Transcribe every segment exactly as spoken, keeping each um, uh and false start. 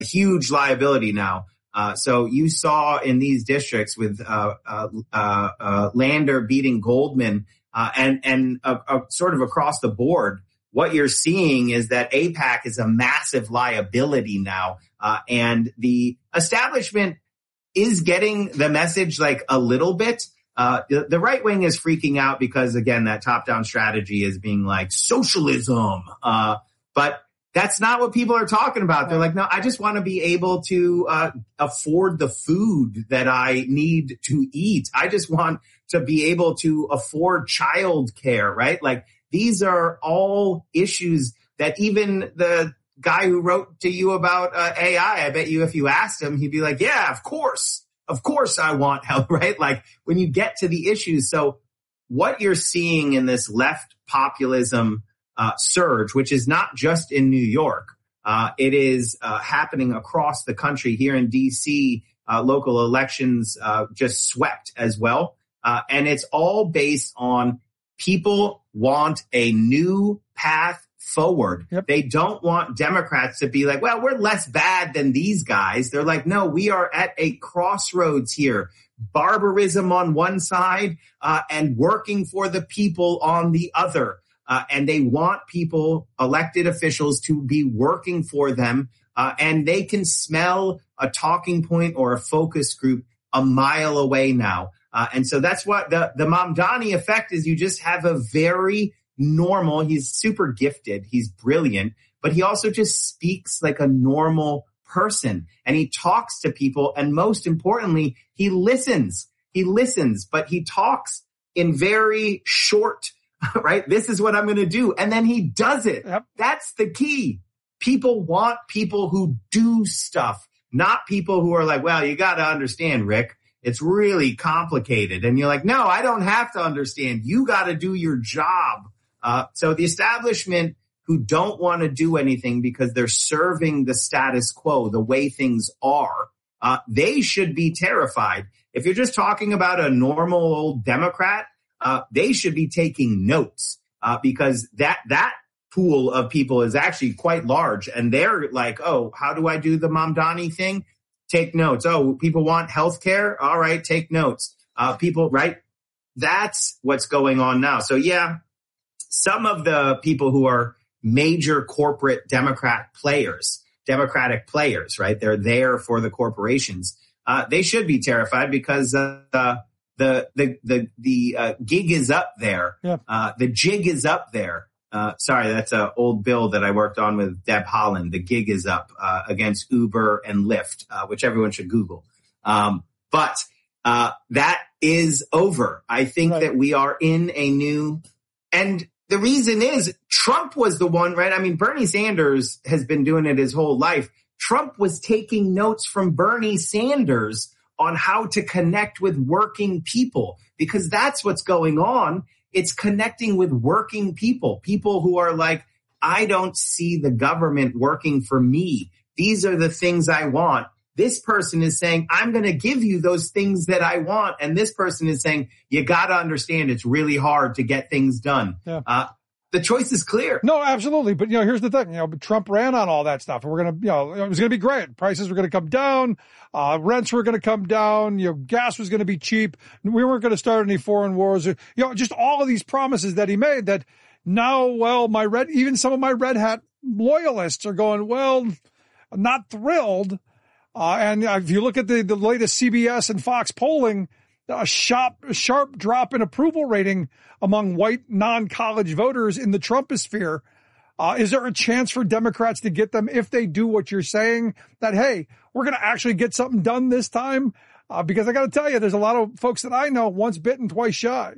huge liability now. Uh, so you saw in these districts with uh, uh, uh, uh, Lander beating Goldman uh, and, and uh, uh, sort of across the board, what you're seeing is that AIPAC is a massive liability now. Uh, and the establishment is getting the message like a little bit. Uh, the, the right wing is freaking out because, again, that top-down strategy is being like socialism. Uh, but that's not what people are talking about. They're like, no, I just want to be able to uh, afford the food that I need to eat. I just want to be able to afford childcare, right? Like, these are all issues that even the guy who wrote to you about uh, A I, I bet you if you asked him, he'd be like, yeah, of course. Of course I want help, right? Like, when you get to the issues. So what you're seeing in this left populism Uh, surge, which is not just in New York. Uh, it is uh, happening across the country. Here in D C, uh, local elections uh, just swept as well. Uh, and it's all based on people want a new path forward. Yep. They don't want Democrats to be like, well, we're less bad than these guys. They're like, no, we are at a crossroads here. Barbarism on one side uh, and working for the people on the other. Uh, and they want people, elected officials, to be working for them. Uh, and they can smell a talking point or a focus group a mile away now. Uh, and so that's what the, the Mamdani effect is. You just have a very normal, he's super gifted, he's brilliant, but he also just speaks like a normal person. And he talks to people. And most importantly, he listens. He listens, but he talks in very short right? This is what I'm going to do. And then he does it. Yep. That's the key. People want people who do stuff, not people who are like, well, you got to understand, Rick, it's really complicated. And you're like, no, I don't have to understand. You got to do your job. Uh, so the establishment who don't want to do anything because they're serving the status quo, the way things are, uh, they should be terrified. If you're just talking about a normal old Democrat, Uh, they should be taking notes uh, because that that pool of people is actually quite large. And they're like, oh, how do I do the Mamdani thing? Take notes. Oh, people want health care? All right, take notes. Uh, people, right? That's what's going on now. So, yeah, some of the people who are major corporate Democrat players, Democratic players, right? They're there for the corporations. Uh, they should be terrified because uh, The the the the uh, gig is up there. Yeah. Uh, the jig is up there. Uh, sorry, that's an old bill that I worked on with Deb Haaland. The gig is up uh, against Uber and Lyft, uh, which everyone should Google. Um, but uh, that is over. I think right. that we are in a new, and the reason is Trump was the one, right? I mean, Bernie Sanders has been doing it his whole life. Trump was taking notes from Bernie Sanders on how to connect with working people, because that's what's going on. It's connecting with working people, people who are like, I don't see the government working for me. These are the things I want. This person is saying, I'm going to give you those things that I want. And this person is saying, you got to understand it's really hard to get things done. Yeah. Uh, The choice is clear. No, absolutely. But, you know, here's the thing. You know, Trump ran on all that stuff. And we're going to, you know, it was going to be great. Prices were going to come down. Uh, rents were going to come down. You know, gas was going to be cheap. We weren't going to start any foreign wars. You know, just all of these promises that he made that now, well, my red, even some of my red hat loyalists are going, well, I'm not thrilled. Uh, and if you look at the, the latest C B S and Fox polling, a sharp, a sharp drop in approval rating among white non-college voters in the Trumposphere. Uh, is there a chance for Democrats to get them, if they do what you're saying, that, hey, we're going to actually get something done this time? Uh, because I got to tell you, there's a lot of folks that I know once bitten, twice shy.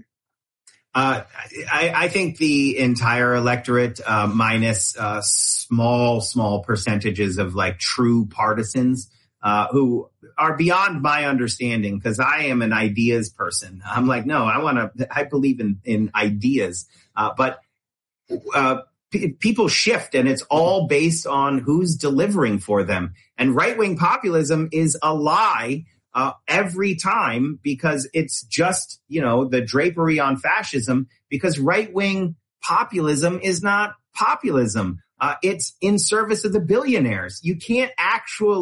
Uh, I, I think the entire electorate, uh, minus uh, small, small percentages of like true partisans, Uh, who are beyond my understanding, because I am an ideas person. I'm like, no, I want to, I believe in, in ideas. Uh, but uh, p- people shift, and it's all based on who's delivering for them. And right-wing populism is a lie uh, every time, because it's just, you know, the drapery on fascism, because right-wing populism is not populism. Uh, it's in service of the billionaires. You can't actually